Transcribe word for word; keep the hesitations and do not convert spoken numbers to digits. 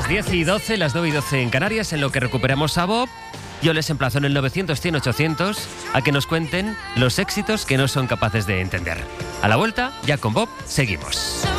diez y doce, las nueve y doce en Canarias, en lo que recuperamos a Bob. Yo les emplazo en el novecientos, cien, ochocientos a que nos cuenten los éxitos que no son capaces de entender. A la vuelta, ya con Bob, seguimos.